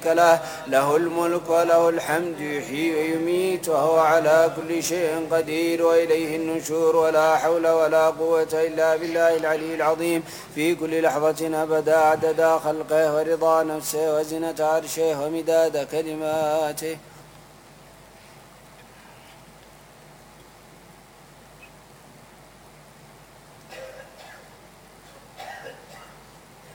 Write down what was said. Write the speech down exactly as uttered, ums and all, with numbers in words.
له له الملك وله الحمد يحيي ويميت وهو على كل شيء قدير وإليه النشور ولا حول ولا قوة إلا بالله العلي العظيم في كل لحظة أبدا عدد خلقه ورضا نفسه وزنة عرشه ومداد كلماته.